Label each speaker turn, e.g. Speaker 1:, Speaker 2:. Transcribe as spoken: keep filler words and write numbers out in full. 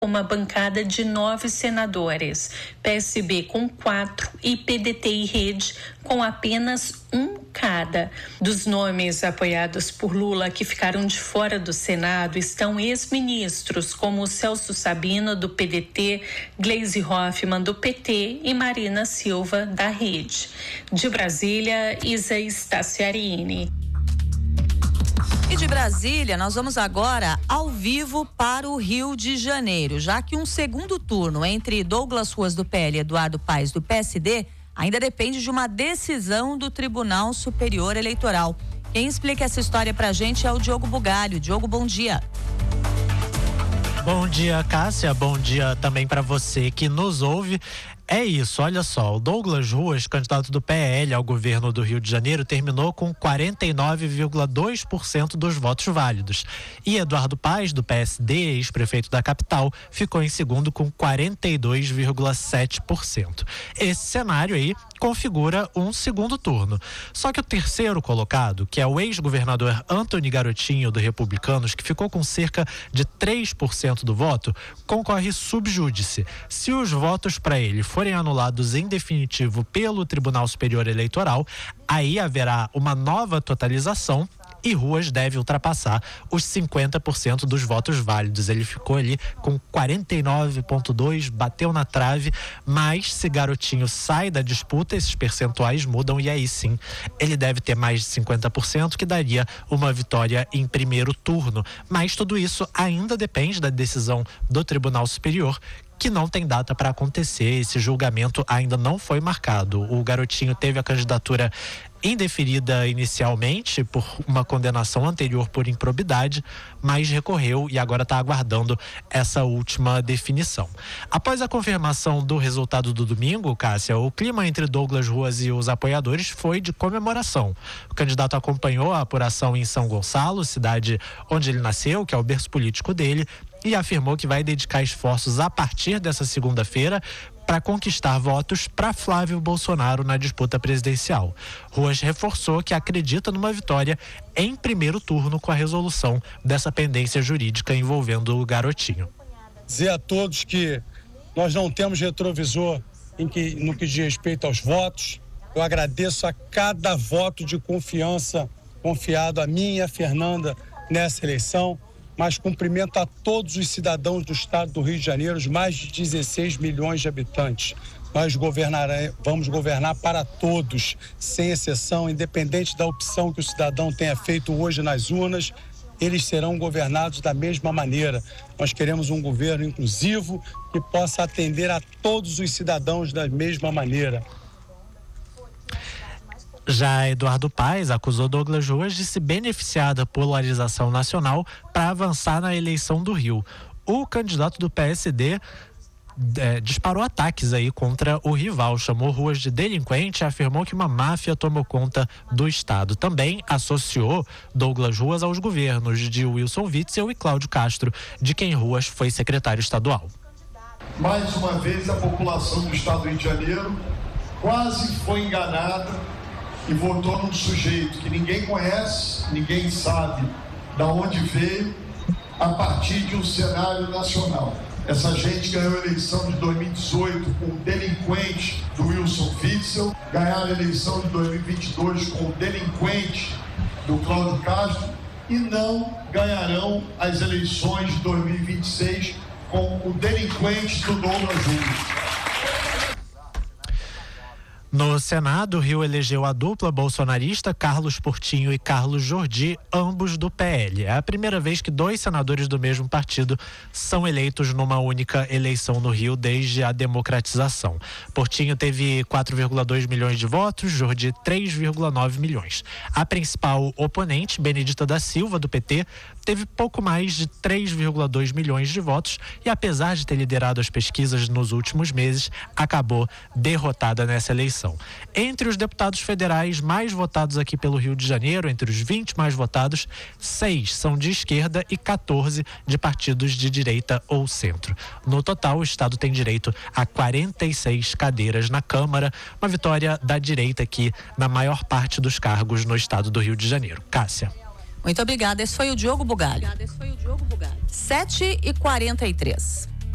Speaker 1: uma bancada de nove senadores, P S B com quatro e P D T e Rede com apenas um cada. Dos nomes apoiados por Lula que ficaram de fora do Senado estão ex-ministros como Celso Sabino, do P D T, Gleisi Hoffmann, do P T e Marina Silva, da Rede. De Brasília, Isa Staciarini.
Speaker 2: E de Brasília, nós vamos agora ao vivo para o Rio de Janeiro, já que um segundo turno entre Douglas Ruas do P L e Eduardo Paes do P S D ainda depende de uma decisão do Tribunal Superior Eleitoral. Quem explica essa história pra gente é o Diogo Bugalho. Diogo, bom dia.
Speaker 3: Bom dia, Cássia. Bom dia também para você que nos ouve. É isso, olha só, o Douglas Ruas, candidato do P L ao governo do Rio de Janeiro, terminou com quarenta e nove vírgula dois por cento dos votos válidos. E Eduardo Paes, do P S D, ex-prefeito da capital, ficou em segundo com quarenta e dois vírgula sete por cento. Esse cenário aí configura um segundo turno. Só que o terceiro colocado, que é o ex-governador Antony Garotinho, do Republicanos, que ficou com cerca de três por cento do voto, concorre sub júdice. Se os votos para ele forem anulados em definitivo pelo Tribunal Superior Eleitoral, aí haverá uma nova totalização e Ruas deve ultrapassar os cinquenta por cento dos votos válidos. Ele ficou ali com quarenta e nove vírgula dois, bateu na trave, mas se Garotinho sai da disputa, esses percentuais mudam e aí sim ele deve ter mais de cinquenta por cento, que daria uma vitória em primeiro turno. Mas tudo isso ainda depende da decisão do Tribunal Superior, que não tem data para acontecer. Esse julgamento ainda não foi marcado. O Garotinho teve a candidatura indeferida inicialmente por uma condenação anterior por improbidade, mas recorreu e agora está aguardando essa última definição. Após a confirmação do resultado do domingo, Cássia, o clima entre Douglas Ruas e os apoiadores foi de comemoração. O candidato acompanhou a apuração em São Gonçalo, cidade onde ele nasceu, que é o berço político dele, e afirmou que vai dedicar esforços a partir dessa segunda-feira para conquistar votos para Flávio Bolsonaro na disputa presidencial. Ruas reforçou que acredita numa vitória em primeiro turno com a resolução dessa pendência jurídica envolvendo o Garotinho.
Speaker 4: Dizer a todos que nós não temos retrovisor em que, no que diz respeito aos votos. Eu agradeço a cada voto de confiança confiado a mim e a Fernanda nessa eleição, mas cumprimento a todos os cidadãos do estado do Rio de Janeiro, os mais de dezesseis milhões de habitantes. Nós vamos governar para todos, sem exceção, independente da opção que o cidadão tenha feito hoje nas urnas, eles serão governados da mesma maneira. Nós queremos um governo inclusivo que possa atender a todos os cidadãos da mesma maneira.
Speaker 3: Já Eduardo Paes acusou Douglas Ruas de se beneficiar da polarização nacional para avançar na eleição do Rio. O candidato do P S D é, disparou ataques aí contra o rival, chamou Ruas de delinquente e afirmou que uma máfia tomou conta do estado. Também associou Douglas Ruas aos governos de Wilson Witzel e Cláudio Castro, de quem Ruas foi secretário estadual.
Speaker 5: Mais uma vez a população do estado do Rio de Janeiro quase foi enganada e votou num sujeito que ninguém conhece, ninguém sabe de onde veio, a partir de um cenário nacional. Essa gente ganhou a eleição de dois mil e dezoito com o delinquente do Wilson Witzel, ganharam a eleição de dois mil e vinte e dois com o delinquente do Cláudio Castro e não ganharão as eleições de dois mil e vinte e seis com o delinquente do Douglas Ruas.
Speaker 3: No Senado, o Rio elegeu a dupla bolsonarista Carlos Portinho e Carlos Jordi, ambos do P L. É a primeira vez que dois senadores do mesmo partido são eleitos numa única eleição no Rio desde a democratização. Portinho teve quatro vírgula dois milhões de votos, Jordi três vírgula nove milhões. A principal oponente, Benedita da Silva, do P T, teve pouco mais de três vírgula dois milhões de votos e, apesar de ter liderado as pesquisas nos últimos meses, acabou derrotada nessa eleição. Entre os deputados federais mais votados aqui pelo Rio de Janeiro, entre os vinte mais votados, seis são de esquerda e quatorze de partidos de direita ou centro. No total, o estado tem direito a quarenta e seis cadeiras na Câmara, uma vitória da direita aqui na maior parte dos cargos no estado do Rio de Janeiro. Cássia.
Speaker 2: Muito obrigada. Esse foi o Diogo Bugalho. sete e quarenta e três.